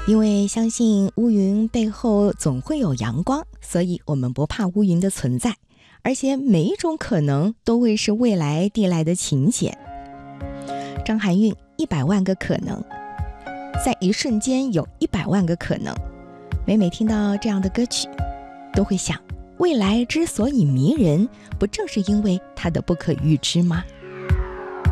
因为相信乌云背后总会有阳光，所以我们不怕乌云的存在，而且每一种可能都会是未来递来的请柬。张含韵100万个可能，在一瞬间有100万个可能。每每听到这样的歌曲，都会想，未来之所以迷人，不正是因为它的不可预知吗？